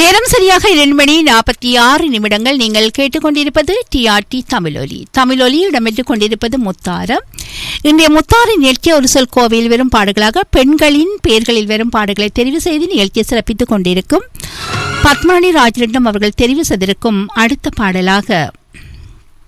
நேரம் சரியாக 2:46 நீங்கள் கேட்டுக்கொண்டிருப்பது டிஆர்டி தமிழொலி. தமிழொலி இடம்பெற்றுக் கொண்டிருப்பது முத்தாரம். இன்றைய முத்தாரின் நிகழ்ச்சி ஒரு சொல் கோவையில் வரும் பாடுகளாக பெண்களின் பெயர்களில் வரும் பாடுகளை தெரிவு செய்து நிகழ்ச்சியை சிறப்பித்துக் கொண்டிருக்கும் பத்மானி ராஜரட்னம் அவர்கள் தெரிவு செய்திருக்கும் அடுத்த பாடலாக